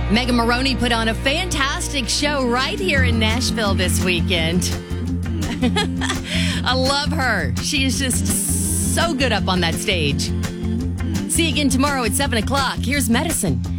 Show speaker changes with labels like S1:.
S1: Megan Maroney put on a fantastic show right here in Nashville this weekend. I love her. She is just so good up on that stage. See you again tomorrow at 7 o'clock. Here's Medicine